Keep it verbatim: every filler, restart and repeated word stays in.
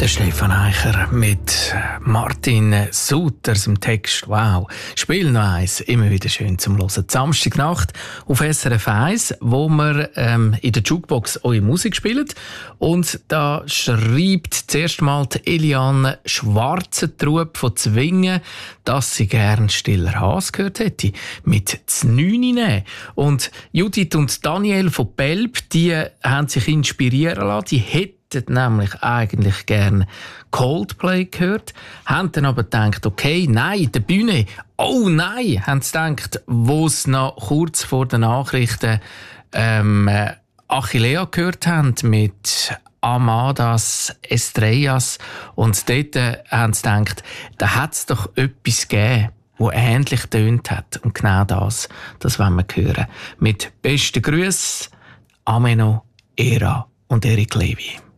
Stefan Eicher mit Martin Sutters im Text. Wow, Spiel noch eins, immer wieder schön zum Hören. Samstagnacht auf S R F eins, wo wir ähm, in der Jukebox eure Musik spielen. Und da schreibt zuerst mal die Eliane Schwarzentrub von Zwingen, dass sie gern Stiller Haas gehört hätte, mit «Znüni». Und Judith und Daniel von Belp, die haben sich inspirieren lassen, die hätten nämlich eigentlich gerne Coldplay gehört, haben dann aber gedacht, okay, nein, der Bühne, oh nein, haben sie gedacht, wo sie noch kurz vor den Nachrichten ähm, Achillea gehört haben mit Amadas Estrellas, und dort äh, haben sie gedacht, da hat es doch etwas gegeben, wo ähnlich tönt hat, und genau das, das wollen wir hören. Mit besten Grüßen, Ameno, Era und Eric Levi.